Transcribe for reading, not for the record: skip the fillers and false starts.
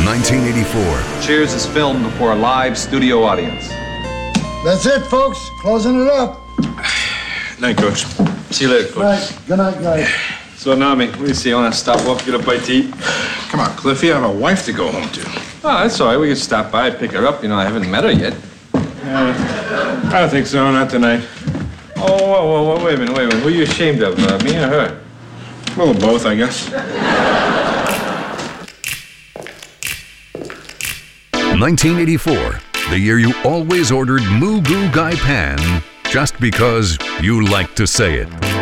1984. Cheers is filmed before a live studio audience. That's it, folks. Closing it up. Night, Coach. See you later, Coach. Right. Good night, guys. So, Nami, what do you say? You want to stop off, get a bite to eat? Come on, Cliffy. I have a wife to go home to. Oh, that's all right. We can stop by, pick her up. You know, I haven't met her yet. I don't think so. Not tonight. Oh, whoa, wait a minute. Who are you ashamed of, me or her? A little of both, I guess. 1984, the year you always ordered Moo Goo Gai Pan just because you like to say it.